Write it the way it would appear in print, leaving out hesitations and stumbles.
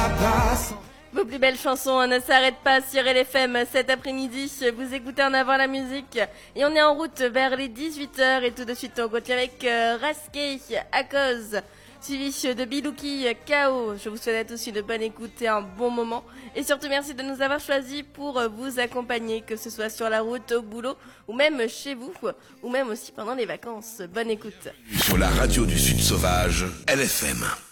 la place. Vos plus belles chansons ne s'arrêtent pas sur LFM cet après-midi. Vous écoutez En Avant la musique. Et on est en route vers les 18h. Et tout de suite, on continue avec Rasqué à cause. Suivi de Bilouki, KO. Je vous souhaite aussi de bonne écoute et un bon moment. Et surtout, merci de nous avoir choisis pour vous accompagner, que ce soit sur la route, au boulot, ou même chez vous, ou même aussi pendant les vacances. Bonne écoute. Sur la radio du Sud Sauvage, LFM.